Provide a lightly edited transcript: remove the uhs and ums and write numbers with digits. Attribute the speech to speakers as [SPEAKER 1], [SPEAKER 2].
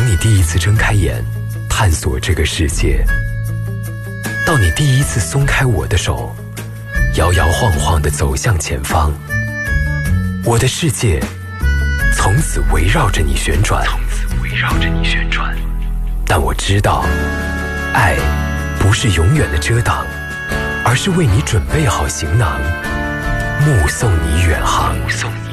[SPEAKER 1] 从你第一次睁开眼探索这个世界，到你第一次松开我的手，摇摇晃晃地走向前方，我的世界从此围绕着你旋转。但我知道，爱不是永远的遮挡，而是为你准备好行囊，目送你远航。